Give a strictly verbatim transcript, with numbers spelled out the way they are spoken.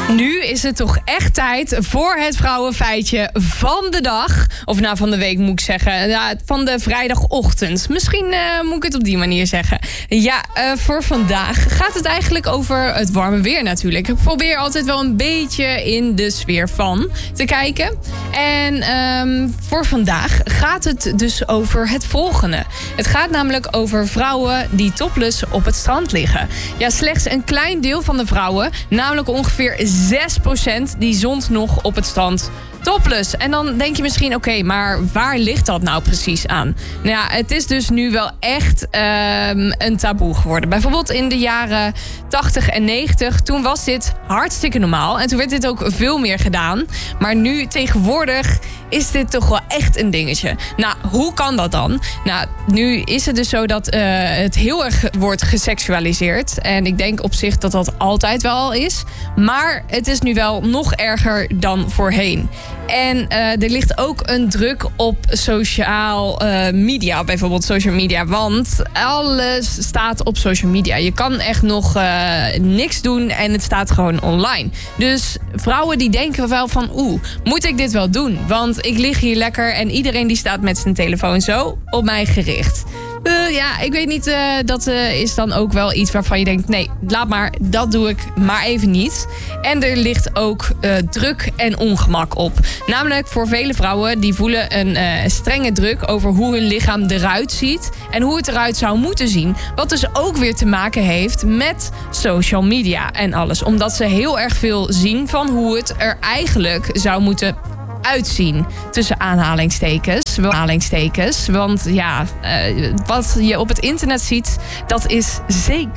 Nu is het toch echt tijd voor het vrouwenfeitje van de dag. Of nou, van de week moet ik zeggen. Ja, van de vrijdagochtend. Misschien uh, moet ik het op die manier zeggen. Ja, uh, voor vandaag gaat het eigenlijk over het warme weer natuurlijk. Ik probeer altijd wel een beetje in de sfeer van te kijken. En um, voor vandaag gaat het dus over het volgende. Het gaat namelijk over vrouwen die topless op het strand liggen. Ja, slechts een klein deel van de vrouwen, namelijk ongeveer zes procent, die zond nog op het strand topless. En dan denk je misschien, oké, okay, maar waar ligt dat nou precies aan? Nou ja, het is dus nu wel echt um, een taboe geworden. Bijvoorbeeld in de jaren tachtig en negentig, toen was dit hartstikke normaal. En toen werd dit ook veel meer gedaan. Maar nu tegenwoordig is dit toch wel echt een dingetje. Nou, hoe kan dat dan? Nou, nu is het dus zo dat uh, het heel erg wordt geseksualiseerd. En ik denk op zich dat dat altijd wel al is. Maar het is nu wel nog erger dan voorheen. En uh, er ligt ook een druk op sociaal uh, media, bijvoorbeeld social media. Want alles staat op social media. Je kan echt nog uh, niks doen en het staat gewoon online. Dus vrouwen die denken wel van, oeh, moet ik dit wel doen? Want ik lig hier lekker en iedereen die staat met zijn telefoon zo op mij gericht. Uh, ja, ik weet niet, uh, dat uh, is dan ook wel iets waarvan je denkt, nee, laat maar, dat doe ik maar even niet. En er ligt ook uh, druk en ongemak op. Namelijk voor vele vrouwen die voelen een uh, strenge druk over hoe hun lichaam eruit ziet en hoe het eruit zou moeten zien. Wat dus ook weer te maken heeft met social media en alles. Omdat ze heel erg veel zien van hoe het er eigenlijk zou moeten uitzien, tussen aanhalingstekens. aanhalingstekens. Want ja, uh, wat je op het internet ziet, dat is zeker